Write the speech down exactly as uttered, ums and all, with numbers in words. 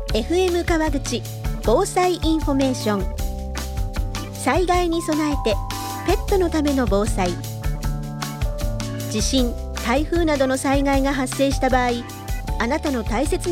エフエム 川口防災インフォメーション。災害に備えてペットのための防災。地震、台風などの災害が発生した場合、あなたの大切な